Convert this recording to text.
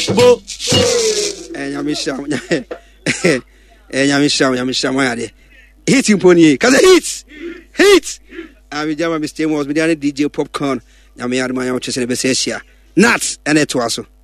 bo nyamisha nyamisha moyade hit imponi kaza hit abi jama Mr. Amos me DJ Popcorn nyame yade man ya chese be sesia nuts ene to aso